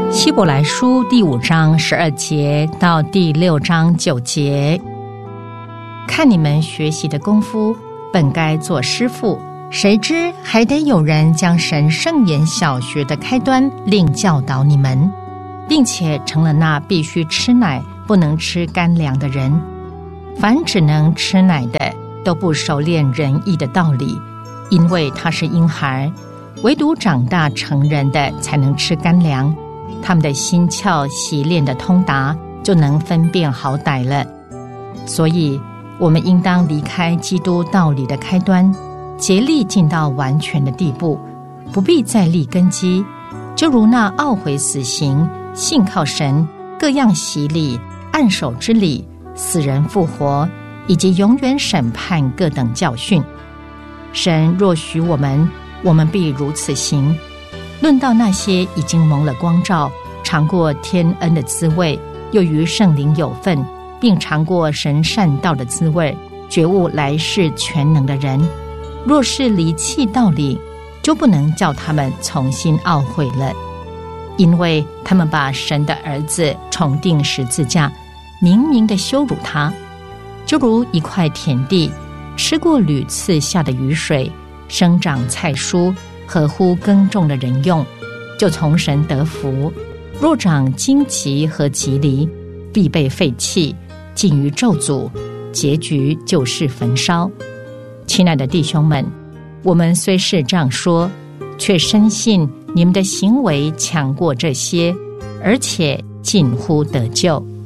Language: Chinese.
希伯来书第5章12节到第6章9节，看你们学习的功夫，本该做师傅，谁知还得有人将神圣言小学的开端另教导你们，并且成了那必须吃奶不能吃干粮的人。凡只能吃奶的，都不熟练仁义的道理，因为他是婴孩；唯独长大成人的才能吃干粮，他们的心窍习练的通达，就能分辨好歹了。所以我们应当离开基督道理的开端，竭力进到完全的地步，不必再立根基，就如那懊悔死刑、信靠神、各样洗礼、按手之礼、死人复活，以及永远审判各等教训。神若许我们，我们必如此行。论到那些已经蒙了光照，尝过天恩的滋味，又与圣灵有份，并尝过神善道的滋味，觉悟来世全能的人，若是离弃道理，就不能叫他们重新懊悔了，因为他们把神的儿子重钉十字架，明明的羞辱他，就如一块田地，吃过屡次下的雨水，生长菜蔬，合乎耕种的人用，就从神得福；若长荆棘和棘藜，必被废弃，尽于咒诅，结局就是焚烧。亲爱的弟兄们，我们虽是这样说，却深信你们的行为强过这些，而且近乎得救。